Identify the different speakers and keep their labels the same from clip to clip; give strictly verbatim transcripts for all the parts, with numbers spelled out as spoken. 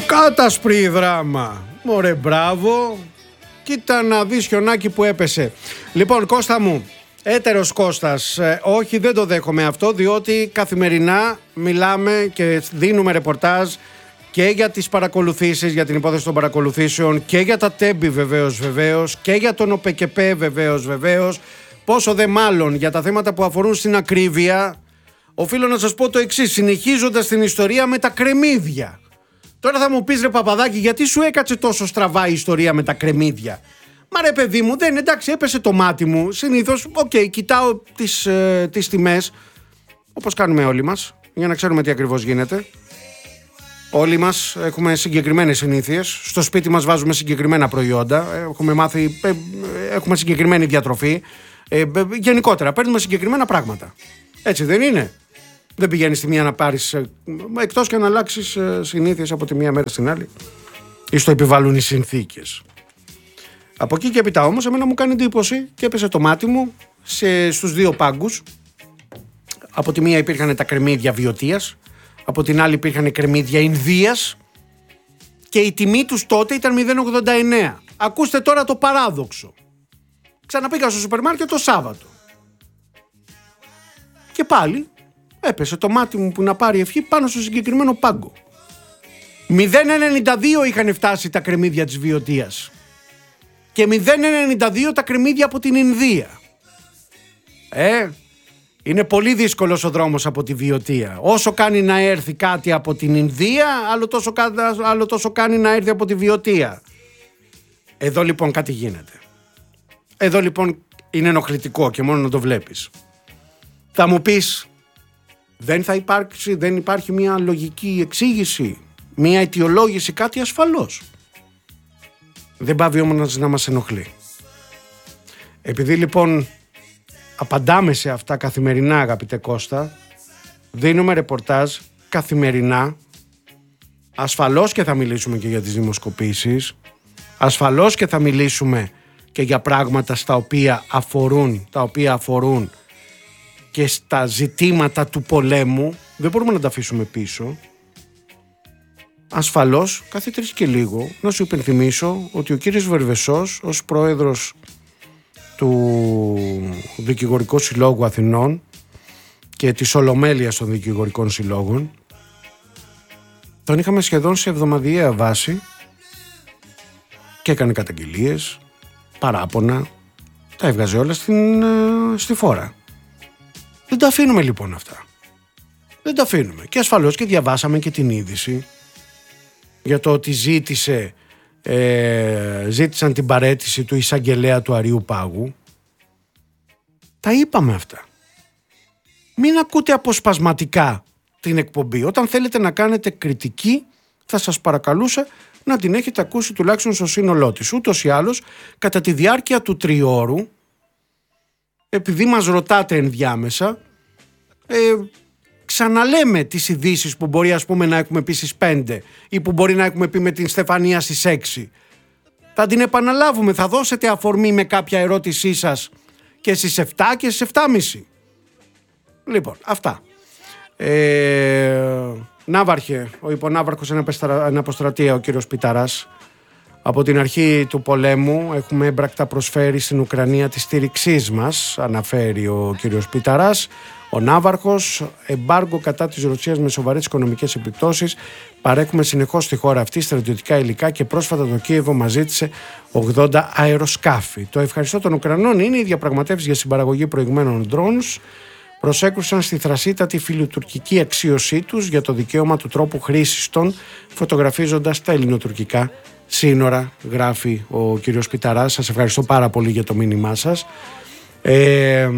Speaker 1: Κάτασπρη δράμα. Μωρέ μπράβο. Κοίτα να δεις χιονάκι που έπεσε. Λοιπόν Κώστα μου, έτερος Κώστας, ε, όχι δεν το δέχομαι αυτό, διότι καθημερινά μιλάμε και δίνουμε ρεπορτάζ και για τις παρακολουθήσεις, για την υπόθεση των παρακολουθήσεων και για τα τέμπη βεβαίως βεβαίως και για τον ΟΠΕΚΕΠΕ βεβαίως βεβαίως, πόσο δε μάλλον για τα θέματα που αφορούν στην ακρίβεια. Οφείλω να σας πω το εξής, συνεχίζοντας την ιστορία με τα κρεμμύδια. Τώρα θα μου πεις ρε Παπαδάκη, γιατί σου έκατσε τόσο στραβά η ιστορία με τα κρεμμύδια? Μα ρε παιδί μου, δεν, εντάξει, έπεσε το μάτι μου. Συνήθως, οκ, okay, κοιτάω τις, ε, τις τιμές, όπως κάνουμε όλοι μας, για να ξέρουμε τι ακριβώς γίνεται. Όλοι μας έχουμε συγκεκριμένες συνήθειες. Στο σπίτι μας βάζουμε συγκεκριμένα προϊόντα. Έχουμε μάθει, ε, έχουμε συγκεκριμένη διατροφή. Ε, ε, γενικότερα, παίρνουμε συγκεκριμένα πράγματα. Έτσι δεν είναι? Δεν πηγαίνεις στη μία να πάρεις, εκτός και να αλλάξεις συνήθειες από τη μία μέρα στην άλλη, ή στο επιβάλλουν οι συνθήκες. Από εκεί και έπειτα όμως, εμένα μου κάνει εντύπωση και έπεσε το μάτι μου σε, στους δύο πάγκους. Από τη μία υπήρχαν τα κρεμμύδια Βιωτίας, από την άλλη υπήρχαν κρεμμύδια Ινδίας και η τιμή τους τότε ήταν μηδέν κόμμα ογδόντα εννέα. Ακούστε τώρα το παράδοξο. Ξαναπήγα στο σούπερ μάρκετ το Σάββατο. Και πάλι έπεσε το μάτι μου που να πάρει ευχή πάνω στο συγκεκριμένο πάγκο. μηδέν κόμμα ενενήντα δύο είχαν φτάσει τα κρεμμύδια της Βιωτίας και μηδέν κόμμα ενενήντα δύο τα κρεμμύδια από την Ινδία. Ε, είναι πολύ δύσκολος ο δρόμος από τη Βιωτία. Όσο κάνει να έρθει κάτι από την Ινδία, άλλο τόσο, άλλο τόσο κάνει να έρθει από τη Βιωτία. Εδώ λοιπόν κάτι γίνεται. Εδώ λοιπόν είναι ενοχλητικό και μόνο να το βλέπεις. Θα μου πεις, δεν θα υπάρξει, δεν υπάρχει μια λογική εξήγηση, μια αιτιολόγηση, κάτι ασφαλώς. Δεν πάβει όμως να μας ενοχλεί. Επειδή λοιπόν απαντάμε σε αυτά καθημερινά, αγαπητέ Κώστα, δίνουμε ρεπορτάζ καθημερινά, ασφαλώς και θα μιλήσουμε και για τις δημοσκοπήσεις, ασφαλώς και θα μιλήσουμε και για πράγματα στα οποία αφορούν, τα οποία αφορούν και στα ζητήματα του πολέμου, δεν μπορούμε να τα αφήσουμε πίσω. Ασφαλώς, κάθε τρεις και λίγο, να σου υπενθυμίσω ότι ο κύριος Βερβεσός, ως πρόεδρος του Δικηγορικού Συλλόγου Αθηνών και της Ολομέλειας των Δικηγορικών Συλλόγων, τον είχαμε σχεδόν σε εβδομαδιαία βάση και έκανε καταγγελίες, παράπονα, τα έβγαζε όλα στην, στη φόρα. Δεν τα αφήνουμε λοιπόν αυτά. Δεν τα αφήνουμε. Και ασφαλώς και διαβάσαμε και την είδηση για το ότι ζήτησε, ε, ζήτησαν την παραίτηση του εισαγγελέα του Αριού Πάγου. Τα είπαμε αυτά. Μην ακούτε αποσπασματικά την εκπομπή. Όταν θέλετε να κάνετε κριτική, θα σας παρακαλούσα να την έχετε ακούσει τουλάχιστον στο σύνολό της. Ούτως ή άλλως, κατά τη διάρκεια του τριώρου, επειδή μας ρωτάτε ενδιάμεσα, ε, ξαναλέμε τις ειδήσεις που μπορεί ας πούμε να έχουμε πει στις πέντε ή που μπορεί να έχουμε πει με την Στεφανία στις έξι. Θα την επαναλάβουμε, θα δώσετε αφορμή με κάποια ερώτησή σας και στις επτά και στις επτά και μισή. Λοιπόν, αυτά. Ε, Ναύαρχε, ο υποναύαρχος αναποστρατεία, ο κύριος Πιταράς. Από την αρχή του πολέμου έχουμε έμπρακτα προσφέρει στην Ουκρανία τη στήριξή μας, αναφέρει ο κύριος Πιταράς. Ο Ναύαρχος, εμπάργκο κατά της Ρωσίας με σοβαρές οικονομικές επιπτώσεις. Παρέχουμε συνεχώς στη χώρα αυτή στρατιωτικά υλικά και πρόσφατα το Κίεβο μας ζήτησε ογδόντα αεροσκάφη. Το ευχαριστώ των Ουκρανών είναι οι διαπραγματεύσεις για συμπαραγωγή προηγμένων drones. Προσέκρουσαν στη θρασίτατη φιλοτουρκική αξίωσή τους για το δικαίωμα του τρόπου χρήσης των, φωτογραφίζοντας τα ελληνοτουρκικά σύνορα, γράφει ο κύριος Πιταράς. Σας ευχαριστώ πάρα πολύ για το μήνυμά σας. Ε,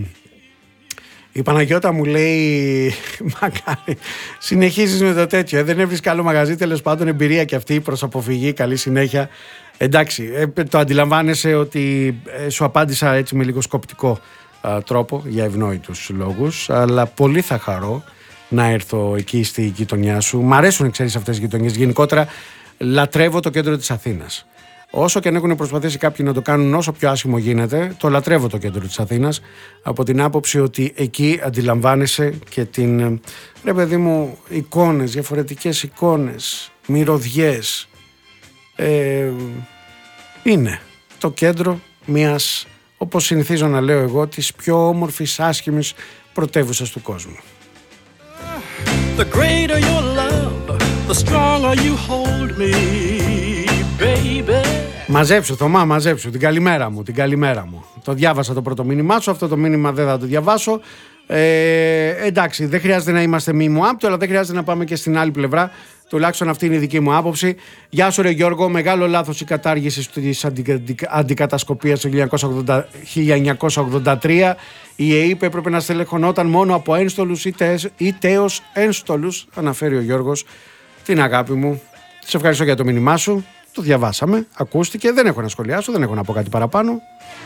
Speaker 1: η Παναγιώτα μου λέει, μακάρι, συνεχίζεις με το τέτοιο, ε, δεν έβρισκα άλλο μαγαζί, τέλος πάντων εμπειρία και αυτή προς αποφυγή, καλή συνέχεια. Εντάξει, ε, το αντιλαμβάνεσαι ότι ε, σου απάντησα έτσι με λίγο σκοπτικό α, τρόπο για ευνόητους λόγους, αλλά πολύ θα χαρώ να έρθω εκεί στη γειτονιά σου. Μ' αρέσουν, ξέρεις, αυτές τις γειτονιές. Γενικότερα λατρεύω το κέντρο της Αθήνας. Όσο και αν έχουν προσπαθήσει κάποιοι να το κάνουν όσο πιο άσχημο γίνεται, το λατρεύω το κέντρο της Αθήνας, από την άποψη ότι εκεί αντιλαμβάνεσαι και την, ρε παιδί μου, εικόνες, διαφορετικές εικόνες, μυρωδιές. Ε, είναι το κέντρο μιας, όπως συνηθίζω να λέω εγώ, της πιο όμορφης, άσχημης πρωτεύουσας του κόσμου. The greater your love, the stronger you hold me, baby. Μαζέψου, Θωμά, μαζέψου. Την καλημέρα μου, την καλημέρα μου. Το διάβασα το πρώτο μήνυμά σου, αυτό το μήνυμα δεν θα το διαβάσω. Ε, εντάξει, δεν χρειάζεται να είμαστε μη μου άμπτω, αλλά δεν χρειάζεται να πάμε και στην άλλη πλευρά. Τουλάχιστον αυτή είναι η δική μου άποψη. Γεια σου, ρε Γιώργο. Μεγάλο λάθος η κατάργηση της αντικατασκοπίας του χίλια εννιακόσια ογδόντα τρία. Η ΕΕΠ έπρεπε να στελεχωνόταν μόνο από ένστολους ή τέος ένστολους. Αναφέρει ο Γιώργος. Την αγάπη μου. Σε ευχαριστώ για το μήνυμά σου. Το διαβάσαμε, ακούστηκε. Δεν έχω να σχολιάσω, δεν έχω να πω κάτι παραπάνω.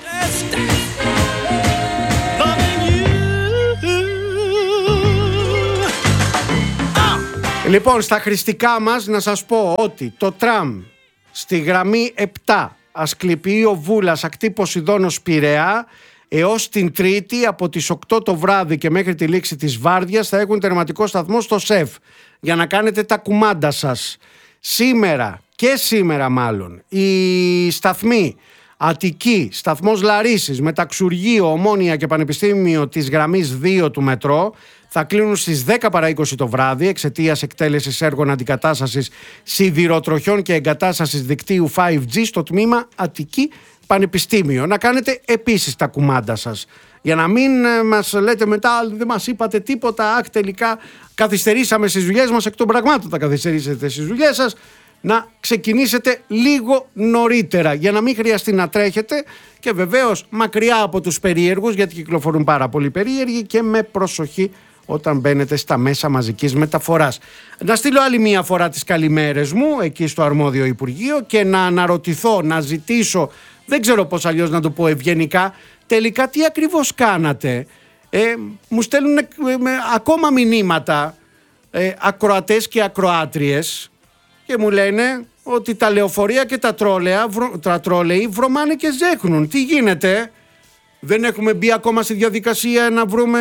Speaker 1: Λοιπόν, στα χρηστικά μας να σας πω ότι το τραμ στη γραμμή επτά Ασκληπιείο Βούλας ακτή Ποσειδώνος Πειραιά έως την Τρίτη από τις οκτώ το βράδυ και μέχρι τη λήξη της βάρδιας θα έχουν τερματικό σταθμό στο ΣΕΒ για να κάνετε τα κουμάντα σας. Σήμερα και σήμερα μάλλον οι σταθμοί Αττική, σταθμός Λαρίσης, Μεταξουργείο, Ομόνια και Πανεπιστήμιο της γραμμής δύο του μετρό θα κλείνουν στις δέκα παρά είκοσι το βράδυ εξαιτίας εκτέλεσης έργων αντικατάστασης σιδηροτροχιών και εγκατάστασης δικτύου φάιβ τζι στο τμήμα Αττική Πανεπιστήμιο. Να κάνετε επίσης τα κουμάντα σας. Για να μην ε, μας λέτε μετά, δεν μας είπατε τίποτα, αχ, τελικά καθυστερήσαμε στις δουλειές μας, εκ των πραγμάτων θα καθυστερήσετε στις δουλειές σας. Να ξεκινήσετε λίγο νωρίτερα για να μην χρειαστεί να τρέχετε και βεβαίως μακριά από τους περίεργους, γιατί κυκλοφορούν πάρα πολλοί περίεργοι, και με προσοχή όταν μπαίνετε στα μέσα μαζικής μεταφοράς. Να στείλω άλλη μία φορά τις καλημέρες μου εκεί στο αρμόδιο Υπουργείο και να αναρωτηθώ, να ζητήσω, δεν ξέρω πώς αλλιώς να το πω ευγενικά, τελικά τι ακριβώς κάνατε. Ε, μου στέλνουν ε, με, ακόμα μηνύματα ε, ακροατές και ακροάτριες και μου λένε ότι τα λεωφορεία και τα τρόλεα, βρο, τα τρόλεοι βρωμάνε και ζέχνουν. Τι γίνεται? Δεν έχουμε μπει ακόμα στη διαδικασία να βρούμε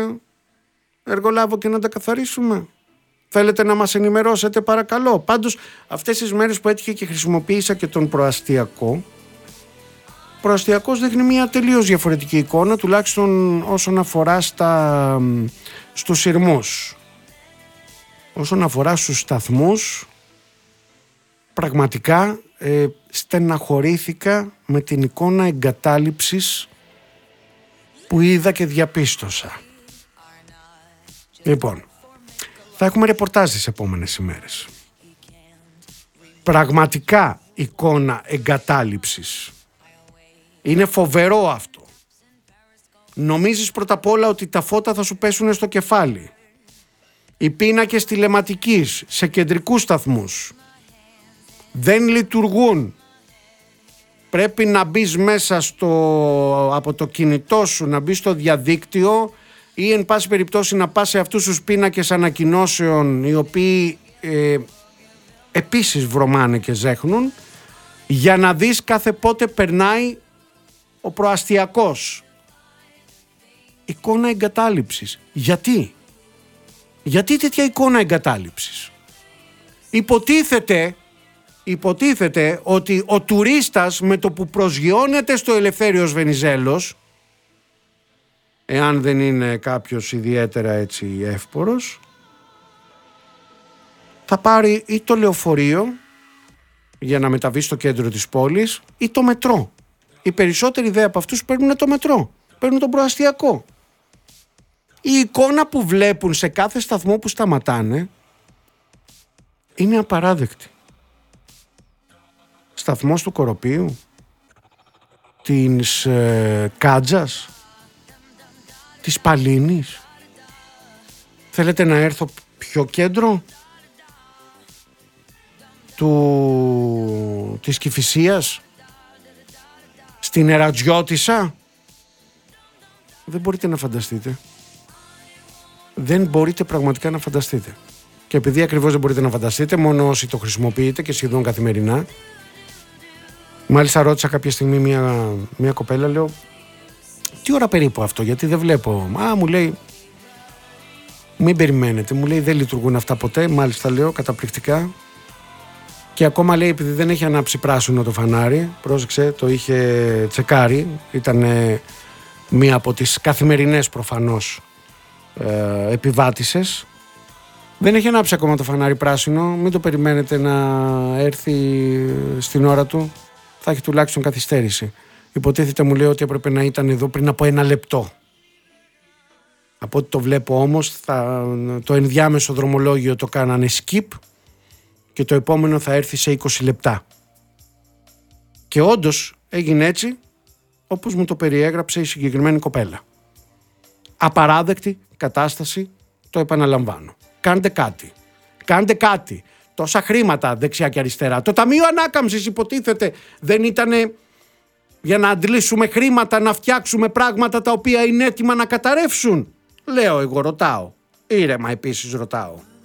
Speaker 1: εργολάβο και να τα καθαρίσουμε? Θέλετε να μας ενημερώσετε παρακαλώ? Πάντως αυτές τις μέρες που έτυχε και χρησιμοποίησα και τον προαστιακό, ο προαστιακός δείχνει μια τελείως διαφορετική εικόνα, τουλάχιστον όσον αφορά στα, στους σειρμούς. Όσον αφορά στους σταθμούς, πραγματικά ε, στεναχωρήθηκα με την εικόνα εγκατάλειψης που είδα και διαπίστωσα. Λοιπόν, θα έχουμε ρεπορτάζ τις επόμενες ημέρες. Πραγματικά εικόνα εγκατάλειψης. Είναι φοβερό αυτό. Νομίζεις πρώτα απ' όλα ότι τα φώτα θα σου πέσουν στο κεφάλι. Οι πίνακες τηλεματικής σε κεντρικούς σταθμούς δεν λειτουργούν. Πρέπει να μπεις μέσα στο, από το κινητό σου, να μπεις στο διαδίκτυο ή εν πάση περιπτώσει να πας σε αυτούς τους πίνακες ανακοινώσεων οι οποίοι ε, επίσης βρωμάνε και ζέχνουν, για να δεις κάθε πότε περνάει ο προαστιακός. Εικόνα εγκατάλειψης. Γιατί? Γιατί τέτοια εικόνα εγκατάλειψης? Υποτίθεται Υποτίθεται ότι ο τουρίστας με το που προσγειώνεται στο Ελευθέριος Βενιζέλος, εάν δεν είναι κάποιος ιδιαίτερα έτσι εύπορος, θα πάρει ή το λεωφορείο για να μεταβεί στο κέντρο της πόλης ή το μετρό. Οι περισσότεροι δε από αυτούς παίρνουν το μετρό, παίρνουν τον προαστιακό. Η εικόνα που βλέπουν σε κάθε σταθμό που σταματάνε είναι απαράδεκτη. Σταθμός του Κοροπείου, της ε, Κάτζας, της Παλίνης. Θέλετε να έρθω πιο κέντρο του, της Κηφισίας, στην Ερατζιώτισσα? Δεν μπορείτε να φανταστείτε. Δεν μπορείτε πραγματικά να φανταστείτε. Και επειδή ακριβώς δεν μπορείτε να φανταστείτε, μόνο όσοι το χρησιμοποιείτε και σχεδόν καθημερινά, Μάλιστα ρώτησα κάποια στιγμή μια, μια κοπέλα, λέω, τι ώρα περίπου αυτό, γιατί δεν βλέπω. Α, μου λέει, μην περιμένετε, μου λέει, δεν λειτουργούν αυτά ποτέ. Μάλιστα, λέω, καταπληκτικά. Και ακόμα λέει, επειδή δεν έχει ανάψει πράσινο το φανάρι, πρόσεξε, το είχε τσεκάρει, ήταν μία από τις καθημερινές προφανώς ε, επιβάτησες. Δεν έχει ανάψει ακόμα το φανάρι πράσινο, μην το περιμένετε να έρθει στην ώρα του, θα έχει τουλάχιστον καθυστέρηση. Υποτίθεται, μου λέει, ότι έπρεπε να ήταν εδώ πριν από ένα λεπτό. Από ό,τι το βλέπω όμως, θα, το ενδιάμεσο δρομολόγιο το κάνανε skip και το επόμενο θα έρθει σε είκοσι λεπτά. Και όντως έγινε έτσι όπως μου το περιέγραψε η συγκεκριμένη κοπέλα. Απαράδεκτη κατάσταση, το επαναλαμβάνω. Κάντε κάτι. Κάντε κάτι. Τόσα χρήματα δεξιά και αριστερά. Το Ταμείο Ανάκαμψης υποτίθεται δεν ήταν για να αντλήσουμε χρήματα, να φτιάξουμε πράγματα τα οποία είναι έτοιμα να καταρρεύσουν. Λέω εγώ, ρωτάω. Ήρεμα επίσης ρωτάω.